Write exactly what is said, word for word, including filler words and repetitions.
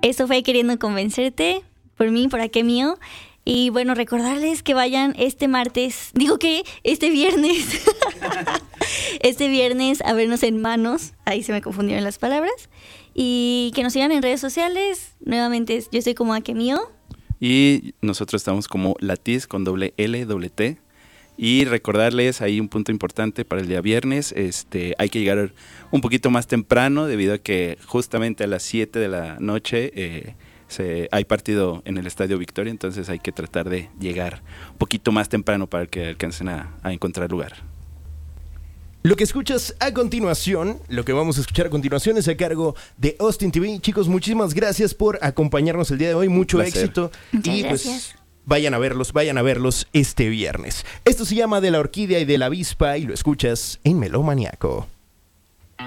Eso fue Queriendo Convencerte, por mí, por Aquí Mío. Y bueno, recordarles que vayan este martes, digo que este viernes, este viernes a vernos en Manos, ahí se me confundieron las palabras, y que nos sigan en redes sociales. Nuevamente, yo estoy como Aquí Mío. Y nosotros estamos como Latiz con doble L, doble T. Y recordarles ahí un punto importante para el día viernes, este, hay que llegar un poquito más temprano debido a que justamente a las siete de la noche eh, se, hay partido en el Estadio Victoria, entonces hay que tratar de llegar un poquito más temprano para que alcancen a, a encontrar lugar. Lo que escuchas a continuación, lo que vamos a escuchar a continuación es a cargo de Austin T V. Chicos, muchísimas gracias por acompañarnos el día de hoy, mucho éxito. Muchas y gracias. pues vayan a verlos, vayan a verlos este viernes. Esto se llama De la Orquídea y de la Avispa y lo escuchas en Melómaniaco.